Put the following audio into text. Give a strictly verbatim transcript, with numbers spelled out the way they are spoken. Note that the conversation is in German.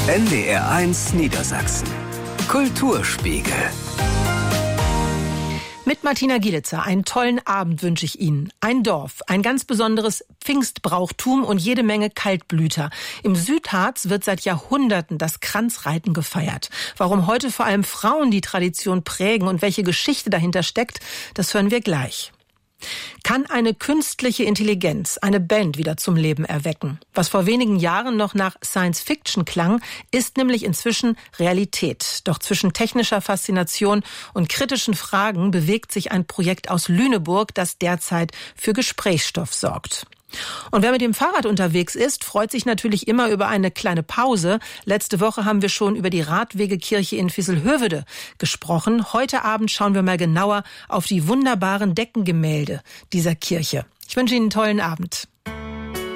N D R eins Niedersachsen. Kulturspiegel. Mit Martina Gielitzer einen tollen Abend wünsche ich Ihnen. Ein Dorf, ein ganz besonderes Pfingstbrauchtum und jede Menge Kaltblüter. Im Südharz wird seit Jahrhunderten das Kranzreiten gefeiert. Warum heute vor allem Frauen die Tradition prägen und welche Geschichte dahinter steckt, das hören wir gleich. Kann eine künstliche Intelligenz eine Band wieder zum Leben erwecken? Was vor wenigen Jahren noch nach Science-Fiction klang, ist nämlich inzwischen Realität. Doch zwischen technischer Faszination und kritischen Fragen bewegt sich ein Projekt aus Lüneburg, das derzeit für Gesprächsstoff sorgt. Und wer mit dem Fahrrad unterwegs ist, freut sich natürlich immer über eine kleine Pause. Letzte Woche haben wir schon über die Radwegekirche in Visselhövede gesprochen. Heute Abend schauen wir mal genauer auf die wunderbaren Deckengemälde dieser Kirche. Ich wünsche Ihnen einen tollen Abend.